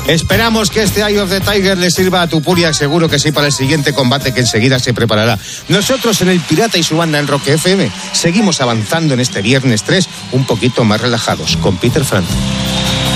Esperamos que este Eye of the Tiger le sirva a Tupuria, seguro que sí, para el siguiente combate que enseguida se preparará. Nosotros en El Pirata y su banda en Rock FM seguimos avanzando en este viernes 3 un poquito más relajados con Peter Frampton.